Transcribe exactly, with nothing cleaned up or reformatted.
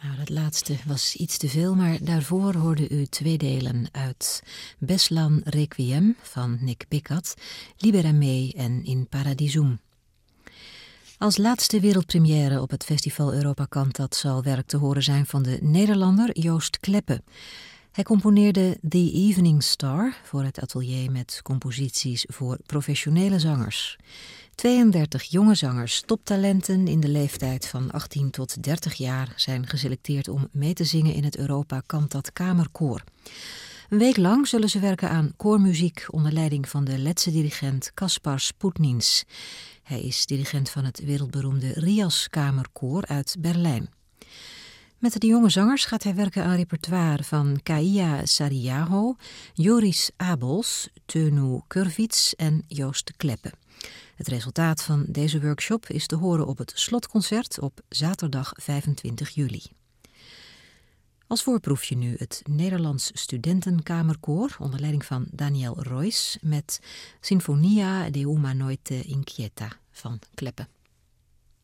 Nou, dat laatste was iets te veel, maar daarvoor hoorde u twee delen uit Beslan Requiem van Nick Pickett, Libera Me en In Paradisum. Als laatste wereldpremière op het festival Europa Cantat zal werk te horen zijn van de Nederlander Joost Kleppe. Hij componeerde The Evening Star voor het atelier met composities voor professionele zangers. tweeëndertig jonge zangers, toptalenten in de leeftijd van achttien tot dertig jaar, zijn geselecteerd om mee te zingen in het Europa Cantat Kamerkoor. Een week lang zullen ze werken aan koormuziek onder leiding van de Letse dirigent Kaspar Sputnins. Hij is dirigent van het wereldberoemde Rias Kamerkoor uit Berlijn. Met de jonge zangers gaat hij werken aan repertoire van Kaia Sariaho, Joris Abels, Teunu Kurvits en Joost Kleppe. Het resultaat van deze workshop is te horen op het slotconcert op zaterdag vijfentwintig juli. Als voorproefje nu het Nederlands Studentenkamerkoor onder leiding van Daniel Roys met Sinfonia de una noite inquieta van Kleppe.